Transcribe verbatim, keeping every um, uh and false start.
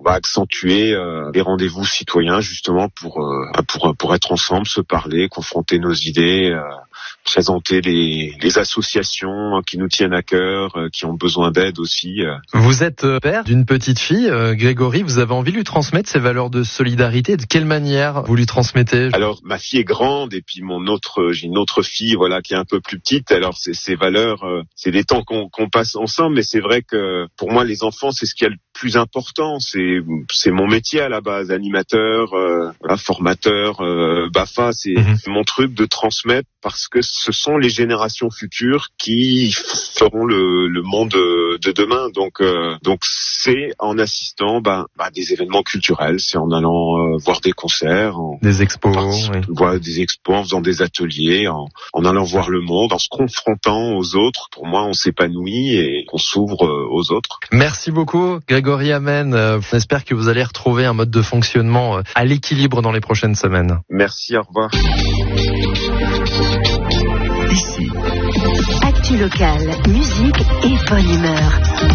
va accentuer euh, les rendez-vous citoyens justement pour euh, pour pour être ensemble, se parler, confronter nos idées, euh, présenter les les associations qui nous tiennent à cœur, euh, qui ont besoin d'aide aussi. Euh. Vous êtes euh, père d'une petite fille, euh, Grégory. Vous avez envie de lui transmettre ces valeurs de solidarité. De quelle manière vous lui transmettez ? Alors ma fille est grande et puis mon autre j'ai une autre fille voilà qui est un peu plus petite. Alors c'est ces valeurs, euh, c'est des temps qu'on qu'on passe ensemble, mais c'est vrai que pour moi les enfants c'est ce qui est le plus important. C'est c'est mon métier à la base, animateur, euh, voilà, formateur, euh, Bafa, c'est mm-hmm. mon truc de transmettre parce que ce sont les générations futures qui feront le, le monde de demain. Donc euh, donc c'est en assistant bah, bah, des événements culturels, c'est en allant euh, voir des concerts, en, des expos, en oui. voir des expos, en faisant des ateliers, en, en allant voir le monde, en se confrontant aux autres. Pour moi, on s'épanouit et on s'ouvre aux autres. Merci beaucoup, Grégory Amen. Euh, on espère que vous allez retrouver un mode de fonctionnement à l'équilibre dans les prochaines semaines. Merci, au revoir. Ici, Actu Local, musique et bonne humeur.